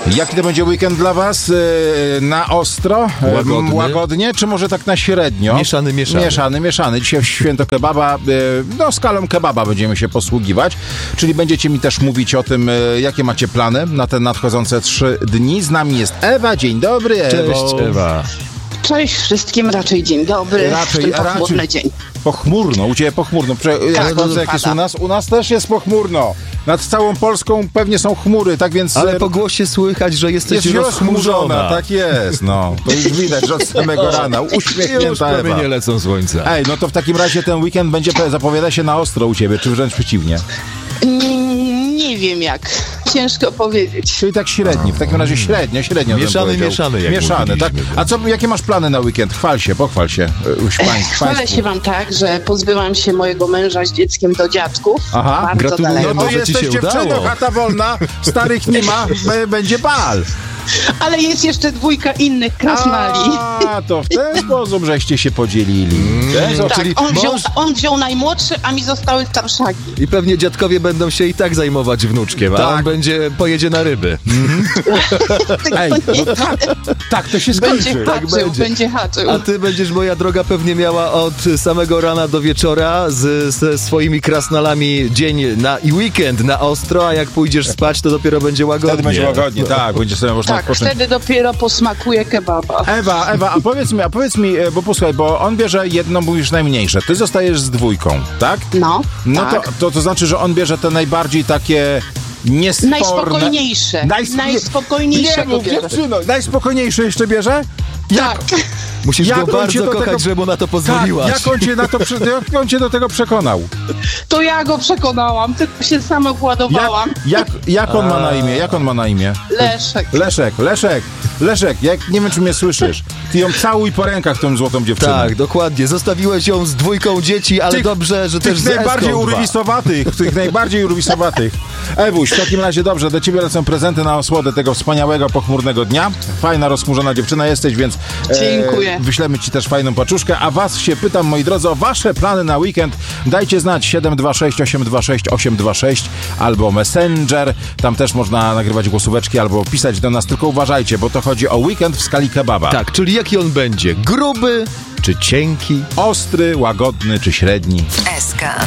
Jaki to będzie weekend dla was? Na ostro? Łagodnie? Czy może tak na średnio? Mieszany. Dzisiaj w święto kebaba, skalą kebaba będziemy się posługiwać. Czyli będziecie mi też mówić o tym, jakie macie plany na te nadchodzące 3 dni. Z nami jest Ewa. Dzień dobry, Ewo. Cześć, Ewa. Cześć wszystkim, raczej dzień dobry. Raczej pochmurny dzień. Pochmurno, u Ciebie pochmurno. Jak jest u nas? U nas też jest pochmurno. Nad całą Polską pewnie są chmury, tak więc... Ale po głosie słychać, że jesteś rozchmurzona. Tak jest, no. To już widać, że od samego rana. Uśmiechnięta Ewa. Już nie lecą słońca. Ej, no to w takim razie ten weekend zapowiada się na ostro u Ciebie, czy wręcz przeciwnie? Nie wiem jak. Ciężko powiedzieć. Czyli tak średni, w takim razie średnio. Mieszany, tak? A jakie masz plany na weekend? Pochwal się. Chwalę się wam tak, że pozbyłam się mojego męża z dzieckiem do dziadków. Aha, bardzo gratuluję. daleko. No to jesteś dziewczyną, chata wolna, starych nie ma, będzie bal. Ale jest jeszcze 2 innych krasnali. A, to w ten sposób żeście się podzielili. Tak, on wziął najmłodszy, a mi zostały starszaki. I pewnie dziadkowie będą się i tak zajmować wnuczkiem, a on pojedzie na ryby. Ej, tak to się skończy. Będzie haczył. A ty będziesz, moja droga, pewnie miała od samego rana do wieczora ze swoimi krasnalami dzień i weekend na ostro, a jak pójdziesz spać, to dopiero będzie łagodnie. Wtedy będzie łagodnie, tak, będzie sobie można odpocząć. Wtedy dopiero posmakuje kebaba. Ewa, a powiedz mi, bo posłuchaj, bo on bierze jedno, mówisz najmniejsze. Ty zostajesz z 2, tak? No tak. To znaczy, że on bierze te najbardziej takie niesporne... Najspokojniejsze. Najspokojniejsze go bierze. Najspokojniejsze jeszcze bierze? Tak. Musisz go bardzo kochać, żeby mu na to pozwoliłaś. Tak, jak on cię do tego przekonał? To ja go przekonałam, tylko się sama władowałam. Jak on ma na imię? Leszek, nie wiem, czy mnie słyszysz. Ty ją całuj po rękach, tą złotą dziewczynę. Tak, dokładnie. Zostawiłeś ją z 2 dzieci, ale dobrze, że też z tych najbardziej urwisowatych. Ewuś, w takim razie dobrze, do ciebie lecą prezenty na osłodę tego wspaniałego, pochmurnego dnia. Fajna, rozchmurzona dziewczyna jesteś, więc dziękuję. Wyślemy ci też fajną paczuszkę, a was się pytam, moi drodzy, o wasze plany na weekend. Dajcie znać 726 826 826 albo Messenger. Tam też można nagrywać głosóweczki albo pisać do nas, tylko uważajcie, bo to chodzi o weekend w skali kebaba. Tak, czyli jaki on będzie? Gruby czy cienki? Ostry, łagodny czy średni? SK.